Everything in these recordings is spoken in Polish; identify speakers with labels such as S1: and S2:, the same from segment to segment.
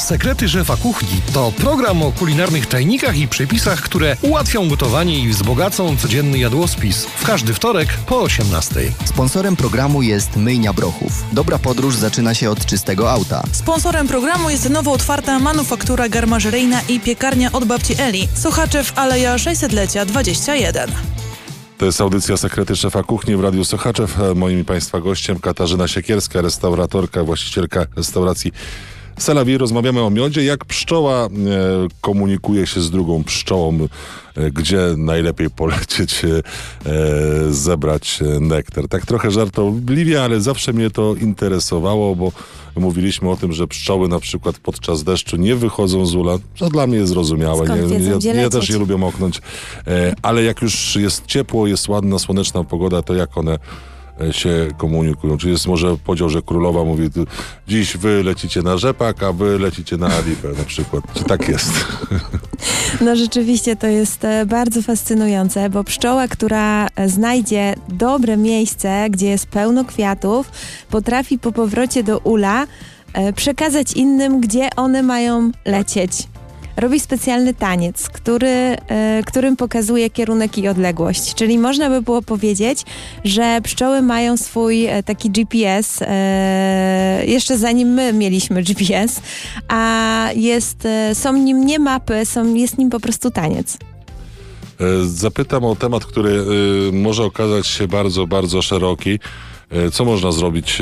S1: Sekrety szefa kuchni to program o kulinarnych tajnikach i przepisach, które ułatwią gotowanie i wzbogacą codzienny jadłospis. W każdy wtorek po 18:00.
S2: Sponsorem programu jest Myjnia Brochów. Dobra podróż zaczyna się od czystego auta.
S3: Sponsorem programu jest nowo otwarta manufaktura garmażeryjna i piekarnia od babci Eli. Sochaczew, Aleja 600-lecia 21.
S4: To jest audycja Sekrety szefa kuchni w Radiu Sochaczew. Moim Państwa gościem Katarzyna Siekierska, restauratorka, właścicielka restauracji Selawi. Rozmawiamy o miodzie. Jak pszczoła komunikuje się z drugą pszczołą, gdzie najlepiej polecieć zebrać nektar. Tak trochę żartobliwie, ale zawsze mnie to interesowało, bo mówiliśmy o tym, że pszczoły na przykład podczas deszczu nie wychodzą z ula, co dla mnie jest zrozumiałe. Ja też je lubię moknąć. Ale jak już jest ciepło, jest ładna, słoneczna pogoda, to jak one się komunikują? Czy jest może podział, że królowa mówi, dziś wy lecicie na rzepak, a wy lecicie na lipę na przykład? Czy tak jest?
S5: No rzeczywiście to jest bardzo fascynujące, bo pszczoła, która znajdzie dobre miejsce, gdzie jest pełno kwiatów, potrafi po powrocie do ula przekazać innym, gdzie one mają lecieć. Robi specjalny taniec, którym pokazuje kierunek i odległość. Czyli można by było powiedzieć, że pszczoły mają swój taki GPS, jeszcze zanim my mieliśmy GPS, a są nim nie mapy, jest nim po prostu taniec.
S4: Zapytam o temat, który może okazać się bardzo, bardzo szeroki. Co można zrobić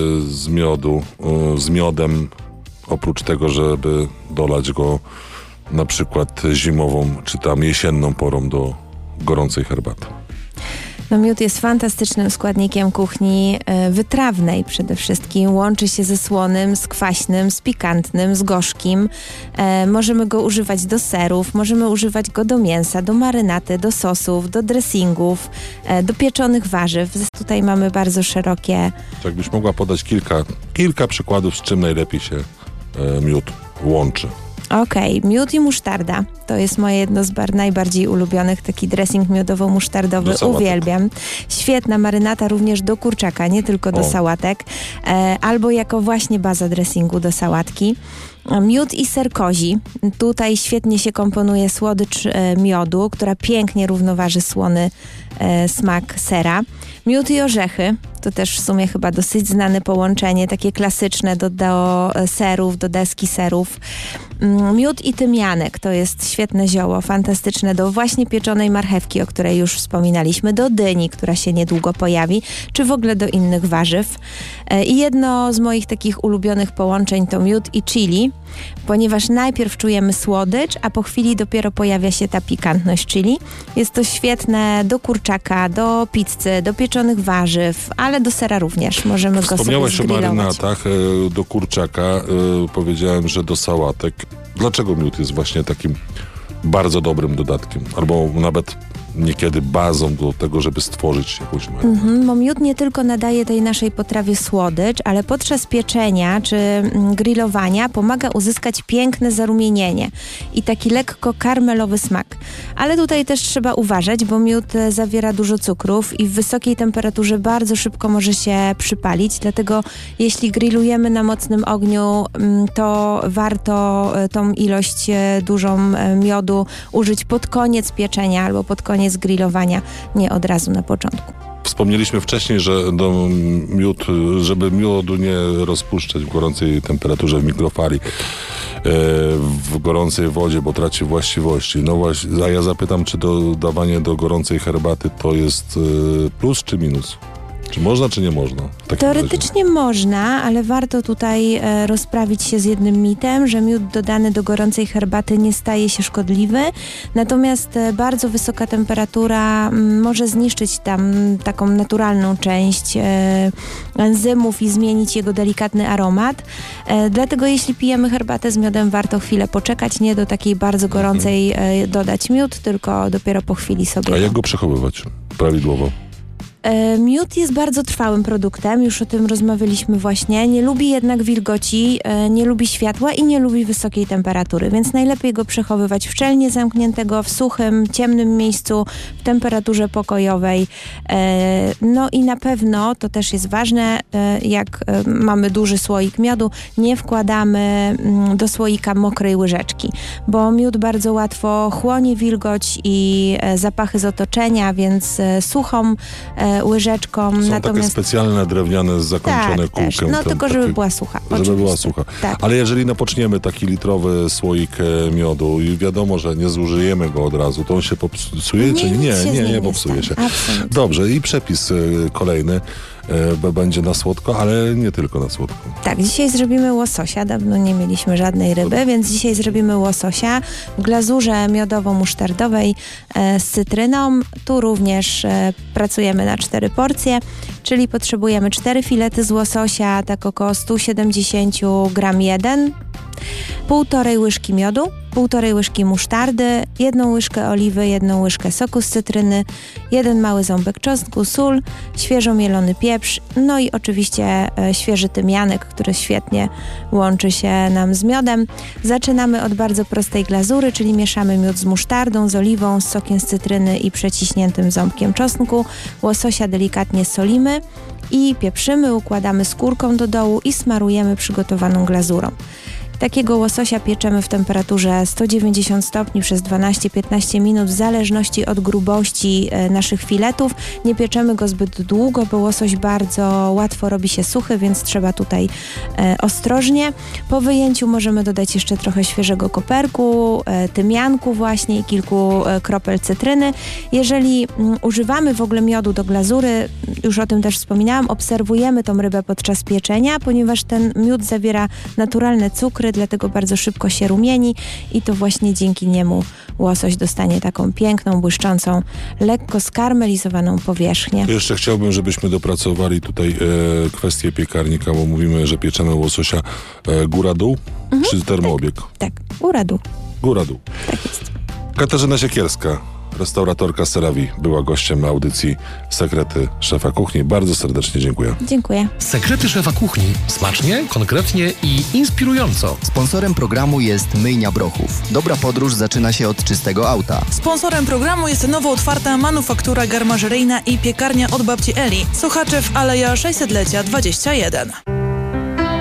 S4: z miodem, oprócz tego, żeby dolać go na przykład zimową, czy tam jesienną porą do gorącej herbaty?
S5: No, miód jest fantastycznym składnikiem kuchni wytrawnej przede wszystkim. Łączy się ze słonym, z kwaśnym, z pikantnym, z gorzkim. Możemy go używać do serów, możemy używać go do mięsa, do marynaty, do sosów, do dressingów, do pieczonych warzyw. Tutaj mamy bardzo szerokie...
S4: Tak byś mogła podać kilka przykładów, z czym najlepiej się miód łączy.
S5: Okej, miód i musztarda. To jest moje jedno z najbardziej ulubionych, taki dressing miodowo-musztardowy. Uwielbiam. Świetna marynata również do kurczaka, nie tylko do sałatek. Albo jako właśnie baza dressingu do sałatki. Miód i ser kozi. Tutaj świetnie się komponuje słodycz miodu, która pięknie równoważy słony smak sera. Miód i orzechy. To też w sumie chyba dosyć znane połączenie, takie klasyczne do serów, do deski serów. Miód i tymianek to jest świetne zioło, fantastyczne do właśnie pieczonej marchewki, o której już wspominaliśmy, do dyni, która się niedługo pojawi, czy w ogóle do innych warzyw. I jedno z moich takich ulubionych połączeń to miód i chili, ponieważ najpierw czujemy słodycz, a po chwili dopiero pojawia się ta pikantność chili. Jest to świetne do kurczaka, do pizzy, do pieczonych warzyw, ale do sera również. Możemy go sobie zgrillować.
S4: Wspomniałaś o marynatach do kurczaka, powiedziałem, że do sałatek. Dlaczego miód jest właśnie takim bardzo dobrym dodatkiem? Albo nawet niekiedy bazą do tego, żeby stworzyć jakąś marynatę.
S5: Bo miód nie tylko nadaje tej naszej potrawie słodycz, ale podczas pieczenia czy grillowania pomaga uzyskać piękne zarumienienie i taki lekko karmelowy smak. Ale tutaj też trzeba uważać, bo miód zawiera dużo cukrów i w wysokiej temperaturze bardzo szybko może się przypalić, dlatego jeśli grillujemy na mocnym ogniu, to warto tą ilość dużą miodu użyć pod koniec pieczenia albo pod koniec grillowania, nie od razu na początku.
S4: Wspomnieliśmy wcześniej, że żeby miodu nie rozpuszczać w gorącej temperaturze w mikrofali, w gorącej wodzie, bo traci właściwości. No właśnie, a ja zapytam, czy dodawanie do gorącej herbaty to jest plus czy minus? Czy można, czy nie można?
S5: Teoretycznie można, ale warto tutaj rozprawić się z jednym mitem, że miód dodany do gorącej herbaty nie staje się szkodliwy, natomiast bardzo wysoka temperatura może zniszczyć tam taką naturalną część enzymów i zmienić jego delikatny aromat. Dlatego jeśli pijemy herbatę z miodem, warto chwilę poczekać, nie do takiej bardzo gorącej dodać miód, tylko dopiero po chwili sobie...
S4: A jak go przechowywać prawidłowo?
S5: Miód jest bardzo trwałym produktem, już o tym rozmawialiśmy właśnie. Nie lubi jednak wilgoci, nie lubi światła i nie lubi wysokiej temperatury, więc najlepiej go przechowywać w szczelnie zamkniętego, w suchym, ciemnym miejscu, w temperaturze pokojowej. No i na pewno, to też jest ważne, jak mamy duży słoik miodu, nie wkładamy do słoika mokrej łyżeczki, bo miód bardzo łatwo chłonie wilgoć i zapachy z otoczenia, więc suchą łyżeczką.
S4: Są
S5: natomiast
S4: takie specjalne drewniane zakończone kółkiem.
S5: Też. No tylko żeby była sucha.
S4: Żeby
S5: oczywiście.
S4: była sucha.
S5: Tak.
S4: Ale jeżeli napoczniemy taki litrowy słoik miodu i wiadomo, że nie zużyjemy go od razu, to on się popsuje, czy nie? Nie popsuje się.
S5: Absolutnie.
S4: Dobrze, i przepis kolejny. Będzie na słodko, ale nie tylko na słodko.
S5: Tak, dzisiaj zrobimy łososia. Dawno nie mieliśmy żadnej ryby, więc dzisiaj zrobimy łososia w glazurze miodowo-musztardowej z cytryną. Tu również pracujemy na 4 porcje, czyli potrzebujemy 4 filety z łososia, tak około 170 gram jeden, 1,5 łyżki miodu, 1,5 łyżki musztardy, 1 łyżkę oliwy, 1 łyżkę soku z cytryny, 1 mały ząbek czosnku, sól, świeżo mielony pieprz, no i oczywiście świeży tymianek, który świetnie łączy się nam z miodem. Zaczynamy od bardzo prostej glazury, czyli mieszamy miód z musztardą, z oliwą, z sokiem z cytryny i przeciśniętym ząbkiem czosnku. Łososia delikatnie solimy i pieprzymy, układamy skórką do dołu i smarujemy przygotowaną glazurą. Takiego łososia pieczemy w temperaturze 190 stopni przez 12-15 minut w zależności od grubości naszych filetów. Nie pieczemy go zbyt długo, bo łosoś bardzo łatwo robi się suchy, więc trzeba tutaj ostrożnie. Po wyjęciu możemy dodać jeszcze trochę świeżego koperku, tymianku właśnie i kilku kropel cytryny. Jeżeli używamy w ogóle miodu do glazury, już o tym też wspominałam, obserwujemy tą rybę podczas pieczenia, ponieważ ten miód zawiera naturalne cukry, dlatego bardzo szybko się rumieni i to właśnie dzięki niemu łosoś dostanie taką piękną, błyszczącą, lekko skarmelizowaną powierzchnię.
S4: Jeszcze chciałbym, żebyśmy dopracowali tutaj kwestię piekarnika, bo mówimy, że pieczemy łososia góra-dół, czy termoobieg?
S5: Tak, góra-dół.
S4: Góra-dół.
S5: Tak jest.
S4: Katarzyna Siekierska, restauratorka Selawi, była gościem audycji Sekrety Szefa Kuchni. Bardzo serdecznie dziękuję.
S5: Dziękuję.
S1: Sekrety Szefa Kuchni. Smacznie, konkretnie i inspirująco.
S2: Sponsorem programu jest Myjnia Brochów. Dobra podróż zaczyna się od czystego auta.
S3: Sponsorem programu jest nowo otwarta manufaktura garmażeryjna i piekarnia od babci Eli. Sochaczew, Aleja 600-lecia 21.